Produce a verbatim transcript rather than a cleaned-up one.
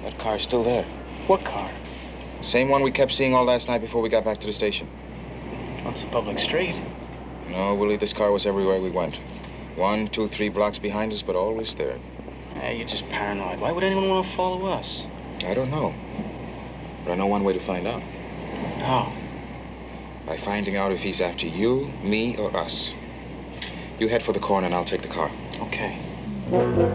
That car's still there. What car? Same one we kept seeing all last night before we got back to the station. Well, it's a public street. No, Willie, this car was everywhere we went. One, two, three blocks behind us, but always there. Hey, you're just paranoid. Why would anyone want to follow us? I don't know. But I know one way to find out. How? By finding out if he's after you, me, or us. You head for the corner and I'll take the car. Okay.